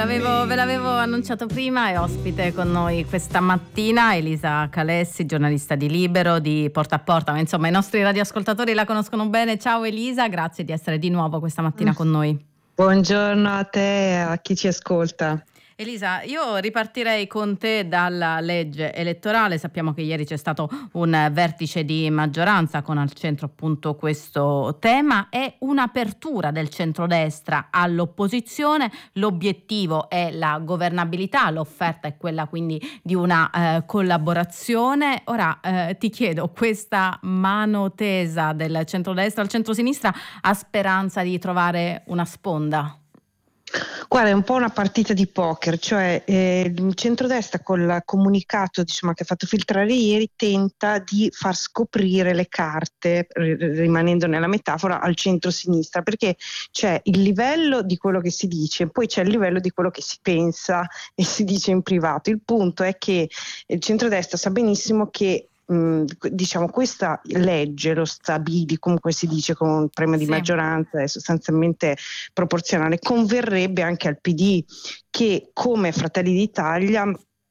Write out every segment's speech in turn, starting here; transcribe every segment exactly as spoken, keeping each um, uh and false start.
l'avevo, ve l'avevo annunciato prima, è ospite con noi questa mattina Elisa Calessi, giornalista di Libero, di Porta a Porta, ma insomma i nostri radioascoltatori la conoscono bene. Ciao Elisa, grazie di essere di nuovo questa mattina con noi. Buongiorno a te e a chi ci ascolta. Elisa, io ripartirei con te dalla legge elettorale. Sappiamo che ieri c'è stato un vertice di maggioranza con al centro appunto questo tema e un'apertura del centrodestra all'opposizione. L'obiettivo è la governabilità, l'offerta è quella quindi di una eh, collaborazione. Ora eh, ti chiedo, questa mano tesa del centrodestra al centrosinistra ha speranza di trovare una sponda? Guarda, è un po' una partita di poker, cioè eh, il centrodestra col comunicato diciamo, che ha fatto filtrare ieri tenta di far scoprire le carte, r- rimanendo nella metafora, al centrosinistra, perché c'è il livello di quello che si dice, poi c'è il livello di quello che si pensa e si dice in privato. Il punto è che il centrodestra sa benissimo che Mm, diciamo questa legge, lo stabili come si dice con un premio di sì. maggioranza è sostanzialmente proporzionale, converrebbe anche al P D che come Fratelli d'Italia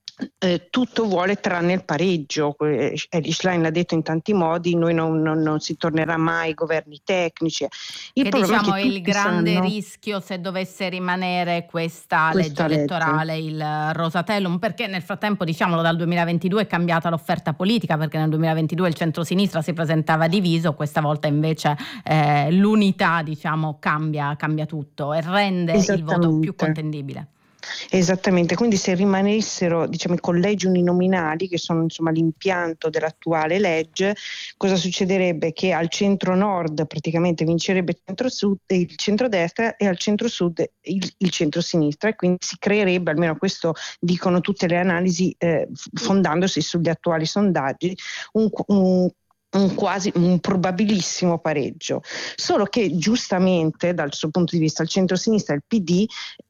Eh, tutto vuole tranne il pareggio. eh, Elly Schlein l'ha detto in tanti modi, noi non, non, non si tornerà mai ai governi tecnici. Il che problema diciamo è che che il grande sanno... rischio se dovesse rimanere questa, questa legge legge. elettorale, il Rosatellum, perché nel frattempo diciamolo dal duemilaventidue è cambiata l'offerta politica, perché nel duemilaventidue il centrosinistra si presentava diviso, questa volta invece eh, l'unità diciamo cambia, cambia tutto e rende il voto più contendibile. Esattamente, quindi se rimanessero diciamo i collegi uninominali, che sono insomma l'impianto dell'attuale legge, cosa succederebbe? Che al centro-nord praticamente vincerebbe il centro-sud, il centrodestra e al centro-sud il, il centro-sinistra, e quindi si creerebbe, almeno questo dicono tutte le analisi eh, fondandosi sugli attuali sondaggi, un, un un quasi un probabilissimo pareggio, solo che giustamente dal suo punto di vista il centro-sinistra e il P D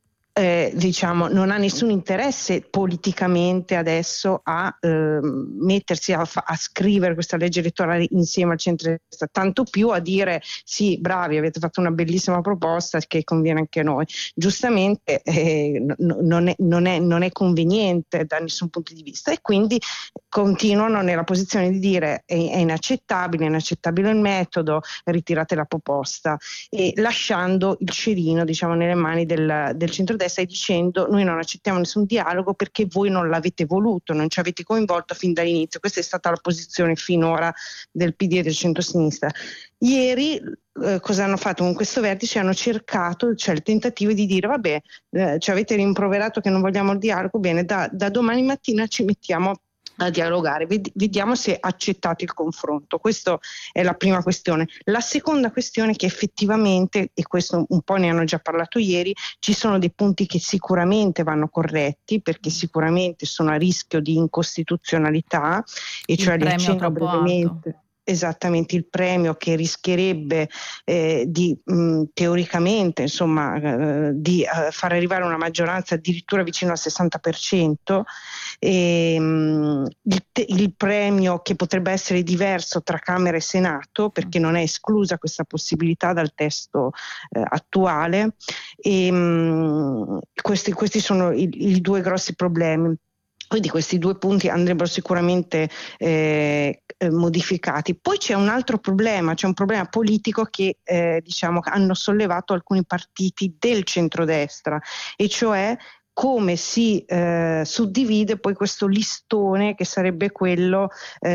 Eh, diciamo non ha nessun interesse politicamente adesso a eh, mettersi a, fa- a scrivere questa legge elettorale insieme al centrodestra, tanto più a dire sì, bravi, avete fatto una bellissima proposta che conviene anche a noi. Giustamente eh, n- non, è, non, è, non è conveniente da nessun punto di vista, e quindi continuano nella posizione di dire è, è inaccettabile, è inaccettabile il metodo, ritirate la proposta, e lasciando il cerino diciamo nelle mani del, del centrodestra, stai dicendo noi non accettiamo nessun dialogo perché voi non l'avete voluto, non ci avete coinvolto fin dall'inizio. Questa è stata la posizione finora del P D e del centrosinistra. Ieri eh, cosa hanno fatto con questo vertice? Hanno cercato, cioè il tentativo di dire vabbè eh, ci avete rimproverato che non vogliamo il dialogo, bene, da, da domani mattina ci mettiamo a dialogare, vediamo se accettate il confronto. Questa è la prima questione. La seconda questione è che effettivamente, e questo un po' ne hanno già parlato ieri, ci sono dei punti che sicuramente vanno corretti, perché sicuramente sono a rischio di incostituzionalità, e cioè li accenno brevemente. Esattamente, il premio che rischierebbe eh, di mh, teoricamente insomma eh, di eh, far arrivare una maggioranza addirittura vicino al sessanta per cento, e, mh, il, te- il premio che potrebbe essere diverso tra Camera e Senato, perché non è esclusa questa possibilità dal testo eh, attuale, e mh, questi, questi sono i, i due grossi problemi. Quindi questi due punti andrebbero sicuramente eh, modificati. Poi c'è un altro problema, c'è un problema politico che eh, diciamo hanno sollevato alcuni partiti del centrodestra, e cioè come si eh, suddivide poi questo listone che sarebbe quello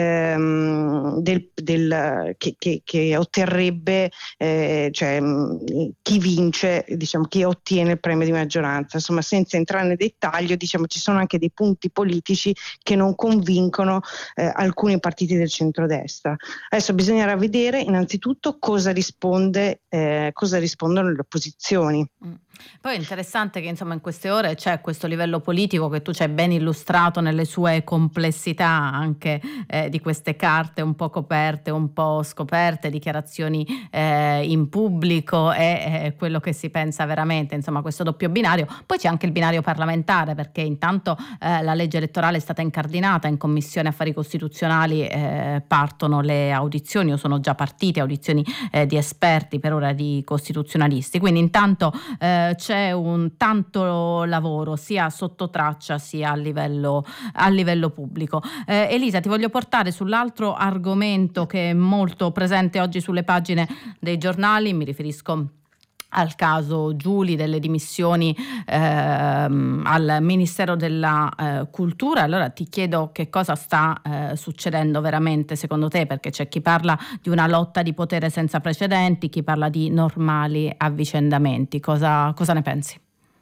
ehm, del, del, che, che, che otterrebbe eh, cioè mh, chi vince, diciamo chi ottiene il premio di maggioranza. Insomma, senza entrare nel dettaglio, diciamo ci sono anche dei punti politici che non convincono eh, alcuni partiti del centrodestra. Adesso bisognerà vedere innanzitutto cosa risponde eh, cosa rispondono le opposizioni. Mm. Poi è interessante che insomma in queste ore c'è questo livello politico che tu ci hai ben illustrato nelle sue complessità, anche eh, di queste carte un po' coperte, un po' scoperte, dichiarazioni eh, in pubblico e eh, quello che si pensa veramente, insomma questo doppio binario. Poi c'è anche il binario parlamentare, perché intanto eh, la legge elettorale è stata incardinata in Commissione Affari Costituzionali, eh, partono le audizioni o sono già partite audizioni eh, di esperti, per ora di costituzionalisti, quindi intanto eh, c'è un tanto lavoro lavoro sia sotto traccia sia a livello, a livello pubblico. Eh, Elisa, ti voglio portare sull'altro argomento che è molto presente oggi sulle pagine dei giornali, mi riferisco al caso Giuli, delle dimissioni ehm, al Ministero della eh, Cultura. Allora ti chiedo che cosa sta eh, succedendo veramente secondo te, perché c'è chi parla di una lotta di potere senza precedenti, chi parla di normali avvicendamenti. Cosa, cosa ne pensi?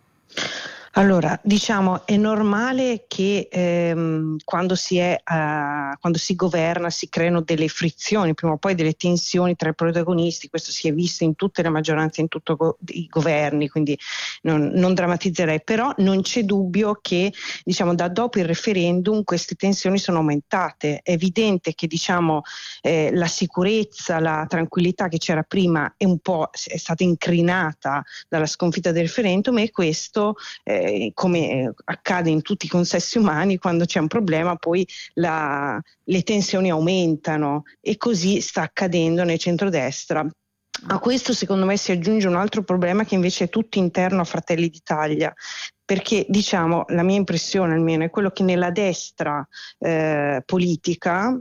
Allora, diciamo, è normale che ehm, quando si è, uh, quando si governa si creano delle frizioni, prima o poi delle tensioni tra i protagonisti. Questo si è visto in tutte le maggioranze, in tutti go- i governi, quindi non, non drammatizzerei, però non c'è dubbio che, diciamo, da dopo il referendum queste tensioni sono aumentate. È evidente che, diciamo, eh, la sicurezza, la tranquillità che c'era prima è un po' è stata incrinata dalla sconfitta del referendum, e questo eh, come accade in tutti i consessi umani, quando c'è un problema poi la, le tensioni aumentano, e così sta accadendo nel centrodestra. A questo secondo me si aggiunge un altro problema che invece è tutto interno a Fratelli d'Italia, perché, diciamo, la mia impressione almeno è quello che nella destra eh, politica,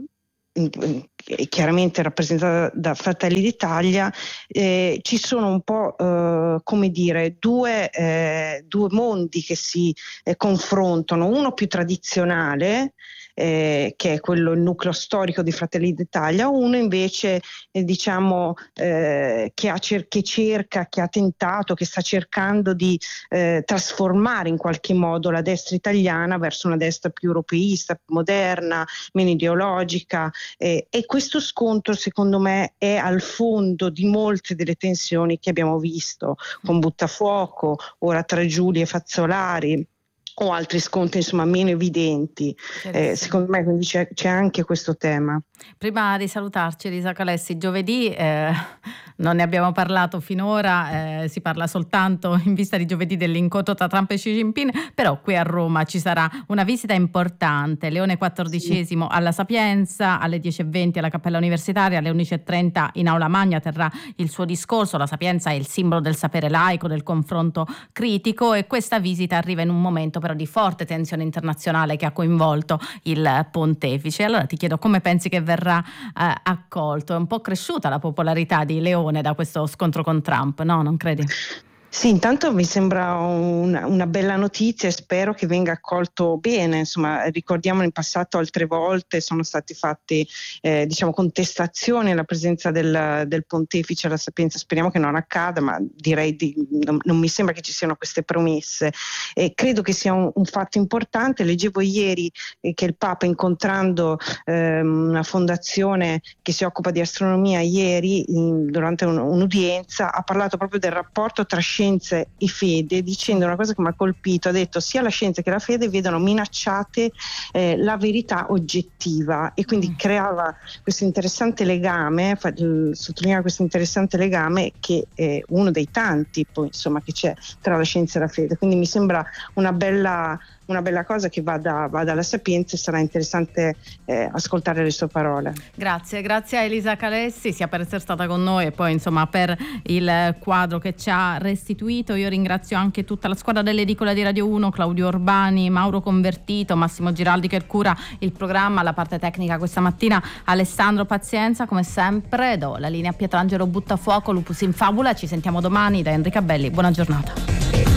chiaramente rappresentata da Fratelli d'Italia, eh, ci sono un po' eh, come dire due, eh, due mondi che si eh, confrontano, uno più tradizionale, eh, che è quello, il nucleo storico di Fratelli d'Italia, uno invece eh, diciamo eh, che, ha cer- che cerca, che ha tentato, che sta cercando di eh, trasformare in qualche modo la destra italiana verso una destra più europeista, più moderna, meno ideologica, eh, e questo scontro secondo me è al fondo di molte delle tensioni che abbiamo visto con Buttafuoco, ora tra Giuli e Fazzolari, o altri scontri insomma meno evidenti. Eh, secondo me quindi c'è, c'è anche questo tema. Prima di salutarci, Elisa Calessi, giovedì eh, non ne abbiamo parlato finora, eh, si parla soltanto in vista di giovedì dell'incontro tra Trump e Xi Jinping, però qui a Roma ci sarà una visita importante, Leone quattordicesimo sì. alla Sapienza, alle dieci e venti alla Cappella Universitaria, alle undici e trenta in Aula Magna terrà il suo discorso. La Sapienza è il simbolo del sapere laico, del confronto critico, e questa visita arriva in un momento però di forte tensione internazionale che ha coinvolto il pontefice. Allora ti chiedo come pensi che verrà eh, accolto. È un po' cresciuta la popolarità di Leone da questo scontro con Trump, no? Non credi? Sì, intanto mi sembra una, una bella notizia e spero che venga accolto bene. Insomma, ricordiamo in passato altre volte sono state fatte eh, diciamo contestazioni alla presenza del, del pontefice alla Sapienza. Speriamo che non accada, ma direi di, non, non mi sembra che ci siano queste promesse. E credo che sia un, un fatto importante. Leggevo ieri eh, che il Papa, incontrando eh, una fondazione che si occupa di astronomia ieri, in, durante un, un'udienza, ha parlato proprio del rapporto tra scienza e fede, dicendo una cosa che mi ha colpito. Ha detto sia la scienza che la fede vedono minacciate eh, la verità oggettiva, e quindi mm. creava questo interessante legame, fa, sottolineava questo interessante legame che è uno dei tanti poi insomma che c'è tra la scienza e la fede. Quindi mi sembra una bella una bella cosa che vada, vada alla Sapienza, e sarà interessante eh, ascoltare le sue parole. Grazie, grazie a Elisa Calessi sia per essere stata con noi e poi insomma per il quadro che ci ha restituito. Io ringrazio anche tutta la squadra dell'edicola di Radio uno, Claudio Urbani, Mauro Convertito, Massimo Giraldi che cura il programma, la parte tecnica questa mattina Alessandro Pazienza. Come sempre do la linea a Pietrangelo Buttafuoco, Lupus in Fabula. Ci sentiamo domani da Enrica Belli, buona giornata.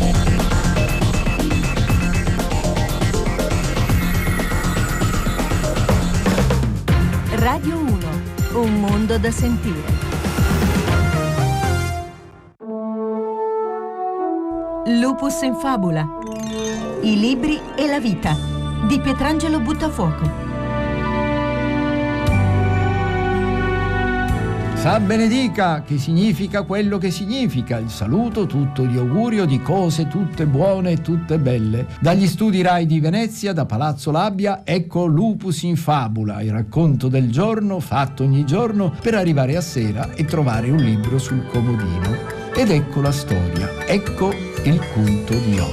Radio uno, un mondo da sentire. Lupus in Fabula. I libri e la vita di Pietrangelo Buttafuoco. Sa benedica, che significa quello che significa, il saluto tutto di augurio di cose tutte buone e tutte belle. Dagli studi Rai di Venezia, da Palazzo Labbia, ecco Lupus in Fabula, il racconto del giorno fatto ogni giorno per arrivare a sera e trovare un libro sul comodino. Ed ecco la storia, ecco il culto di oggi.